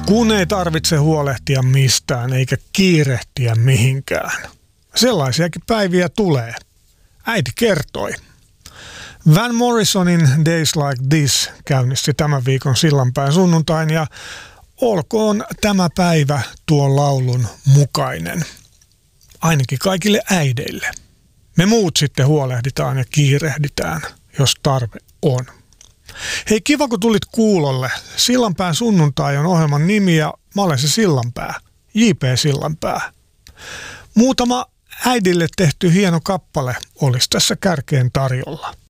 Kun ei tarvitse huolehtia mistään eikä kiirehtiä mihinkään. Sellaisiakin päiviä tulee. Äiti kertoi. Van Morrisonin Days Like This käynnisti tämän viikon Sillanpään sunnuntain ja olkoon tämä päivä tuon laulun mukainen. Ainakin kaikille äideille. Me muut sitten huolehditaan ja kiirehditään, jos tarve on. Hei, kiva kun tulit kuulolle. Sillanpään sunnuntai on ohjelman nimi ja mä olen se Sillanpää. J.P. Sillanpää. Muutama äidille tehty hieno kappale olisi tässä kärkeen tarjolla.